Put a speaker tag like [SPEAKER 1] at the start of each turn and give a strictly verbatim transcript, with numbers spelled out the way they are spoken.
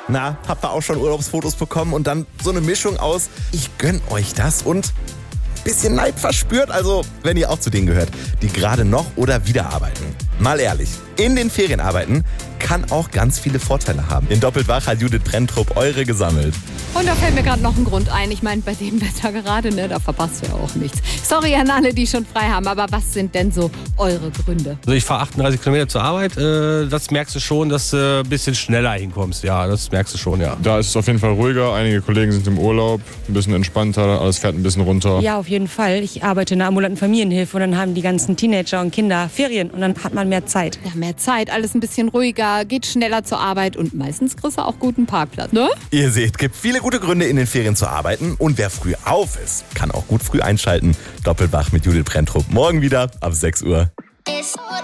[SPEAKER 1] Na, habt ihr auch schon Urlaubsfotos bekommen und dann so eine Mischung aus, ich gönn euch das und bisschen Neid verspürt? Also, wenn ihr auch zu denen gehört, die gerade noch oder wieder arbeiten. Mal ehrlich, in den Ferien arbeiten kann auch ganz viele Vorteile haben. In Doppelt Wach hat Judith Brenntrup eure gesammelt.
[SPEAKER 2] Und da fällt mir gerade noch ein Grund ein. Ich meine, bei dem Wetter gerade, ne, da verpasst ihr auch nichts. Sorry an alle, die schon frei haben, aber was sind denn so eure Gründe?
[SPEAKER 3] Also ich fahre achtunddreißig Kilometer zur Arbeit. Äh, das merkst du schon, dass du ein bisschen schneller hinkommst. Ja, das merkst du schon, ja.
[SPEAKER 4] Da ist es auf jeden Fall ruhiger. Einige Kollegen sind im Urlaub, ein bisschen entspannter, alles fährt ein bisschen runter.
[SPEAKER 5] Ja, auf jeden Fall. Ich arbeite in der ambulanten Familienhilfe und dann haben die ganzen Teenager und Kinder Ferien und dann hat man mehr Zeit.
[SPEAKER 2] Ja, mehr Zeit, alles ein bisschen ruhiger, geht schneller zur Arbeit und meistens kriegst du auch guten Parkplatz, ne?
[SPEAKER 1] Ihr seht, gibt viele gute Gründe, in den Ferien zu arbeiten. Und wer früh auf ist, kann auch gut früh einschalten. Doppelt Wach mit Judith Brenntrup. Morgen wieder ab sechs Uhr.